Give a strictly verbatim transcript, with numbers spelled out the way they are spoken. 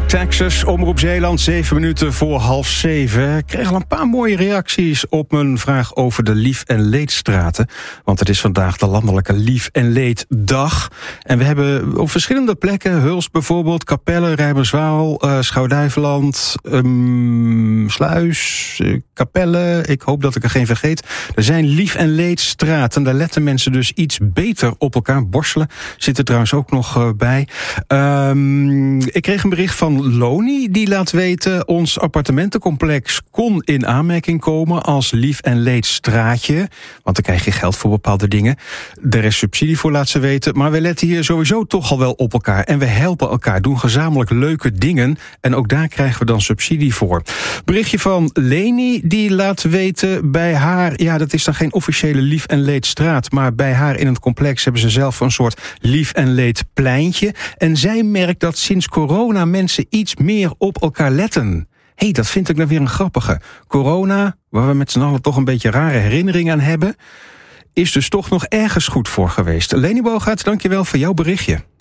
Texas, Omroep Zeeland, zeven minuten voor half zeven. Ik kreeg al een paar mooie reacties op mijn vraag over de Lief- en Leedstraten. Want het is vandaag de landelijke Lief- en Leeddag. En we hebben op verschillende plekken, Hulst bijvoorbeeld, Capelle, Rijmerswaal, uh, Schouwduiveland, um, Sluis, uh, Capelle. Ik hoop dat ik er geen vergeet. Er zijn Lief- en Leedstraten. Daar letten mensen dus iets beter op elkaar. Borselen zit er trouwens ook nog uh, bij. Um, ik kreeg een bericht van Loni, die laat weten: ons appartementencomplex kon in aanmerking komen als Lief- en Leedstraatje. Want dan krijg je geld voor bepaalde dingen. Er is subsidie voor, laat ze weten. Maar we letten hier sowieso toch al wel op elkaar. En we helpen elkaar, doen gezamenlijk leuke dingen. En ook daar krijgen we dan subsidie voor. Berichtje van Leni, die laat weten bij haar... Ja, dat is dan geen officiële Lief- en Leedstraat. Maar bij haar in het complex hebben ze zelf een soort Lief- en Leedpleintje. En zij merkt dat sinds corona mensen iets meer op elkaar letten. Hé, hey, dat vind ik dan weer een grappige. Corona, waar we met z'n allen toch een beetje rare herinneringen aan hebben, is dus toch nog ergens goed voor geweest. Leni Boogaard, dankjewel voor jouw berichtje.